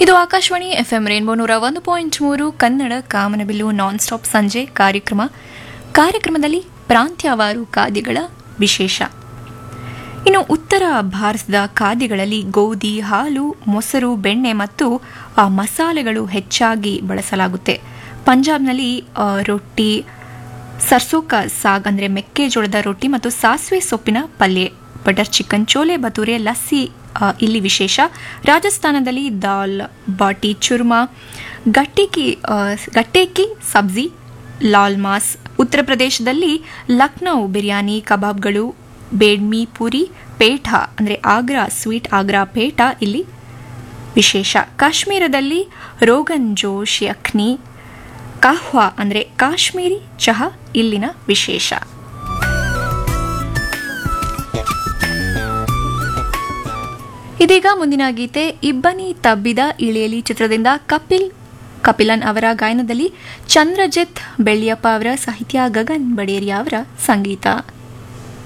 ಇದು Akashvani FM rainbow 101.3 Kannada ಕಾಮನಬಿಲ್ಲು non stop ಸಂಜೆ ಕಾರ್ಯಕ್ರಮದಲ್ಲಿ ಪ್ರಾಂತ್ಯವಾರು ಖಾದ್ಯಗಳ ವಿಶೇಷ. ಇನ್ನು ಉತ್ತರ ಭಾರತದ ಖಾದ್ಯಗಳಲ್ಲಿ ಗೋಧಿ, ಹಾಲು, ಮೊಸರು, ಬೆಣ್ಣೆ ಮತ್ತು ಮಸಾಲೆಗಳು ಹೆಚ್ಚಾಗಿ ಬಳಸಲಾಗುತ್ತೆ. ಪಂಜಾಬ್ನಲ್ಲಿ ರೊಟ್ಟಿ, ಸರ್ಸೋಕ ಸಾಗ್ ಅಂದರೆ ಮೆಕ್ಕೆಜೋಳದ ರೊಟ್ಟಿ ಮತ್ತು ಸಾಸಿವೆ ಸೊಪ್ಪಿನ ಪಲ್ಯ, ಬಟರ್ ಚಿಕನ್, ಚೋಲೆ ಭಟೂರೆ, ಲಸ್ಸಿ ಇಲ್ಲಿ ವಿಶೇಷ. ರಾಜಸ್ಥಾನದಲ್ಲಿ ದಾಲ್ ಬಾಟಿ ಚೂರ್ಮಾ, ಗಟ್ಟೇಕಿ ಸಬ್ಜಿ, ಲಾಲ್ ಮಾಸ್. ಉತ್ತರ ಪ್ರದೇಶದಲ್ಲಿ ಲಕ್ನೌ ಬಿರಿಯಾನಿ, ಕಬಾಬ್ಗಳು, ಬೇಡ್ಮಿ ಪೂರಿ, ಪೇಠ ಅಂದರೆ ಆಗ್ರಾ ಸ್ವೀಟ್, ಆಗ್ರಾ ಪೇಠ ಇಲ್ಲಿ ವಿಶೇಷ. ಕಾಶ್ಮೀರದಲ್ಲಿ ರೋಗನ್ ಜೋಶ್, ಯಖ್ನಿ, ಕಾಹ್ವಾ ಅಂದರೆ ಕಾಶ್ಮೀರಿ ಚಹಾ ಇಲ್ಲಿನ ವಿಶೇಷ. ಇದೀಗ ಮುಂದಿನ ಗೀತೆ ಇಬ್ಬನಿ ತಬ್ಬಿದ ಇಳಿಯಲಿ ಚಿತ್ರದಿಂದ ಕಪಿಲನ್ ಅವರ ಗಾಯನದಲ್ಲಿ ಚಂದ್ರಜಿತ್ ಬೆಳ್ಳಿಯಪ್ಪ ಅವರ ಸಾಹಿತ್ಯ, ಗಗನ್ ಬಡೇರಿಯಾ ಅವರ ಸಂಗೀತ.